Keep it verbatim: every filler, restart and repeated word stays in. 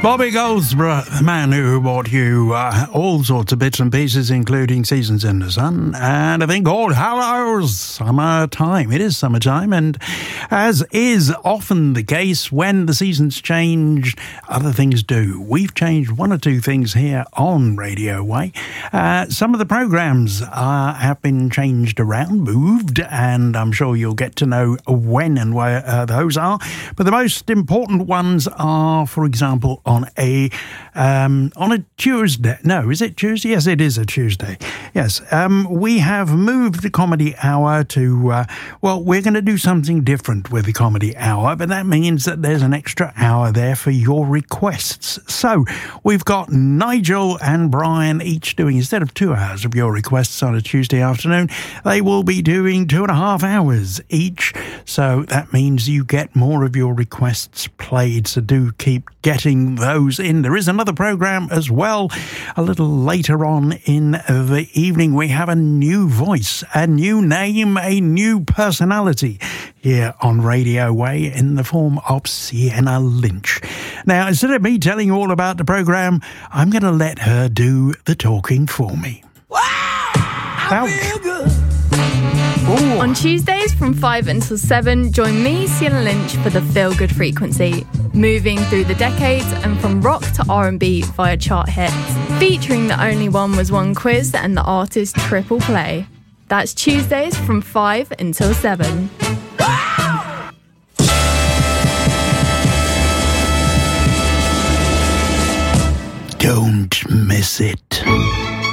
Bobby Goldsboro, the man who brought you uh, all sorts of bits and pieces, including Seasons in the Sun, and a thing called Hallows Summertime. It is summertime, and as is often the case when the seasons change, other things do. We've changed one or two things here on Radio Way. Uh, some of the programmes uh, have been changed around, moved, and I'm sure you'll get to know when and where uh, those are. But the most important ones are, for example, on a um, on a Tuesday. No, is it Tuesday? Yes, it is a Tuesday. Yes, um, we have moved the Comedy Hour to, uh, well, we're going to do something different with the Comedy Hour, but that means that there's an extra hour there for your requests. So we've got Nigel and Brian each doing, instead of two hours of your requests on a Tuesday afternoon, they will be doing two and a half hours each. So that means you get more of your requests played. So do keep getting those in. There is another programme as well a little later on in the evening. We have a new voice, a new name, a new personality here on Radio Way in the form of Sienna Lynch. Now, instead of me telling you all about the programme, I'm going to let her do the talking for me. Wow! I feel good. Ooh. On Tuesdays from five until seven, join me, Sienna Lynch, for the Feel Good Frequency, moving through the decades and from rock to R and B via chart hits, featuring the Only One Was One quiz and the artist Triple Play. That's Tuesdays from five until seven. Wow! Don't miss it.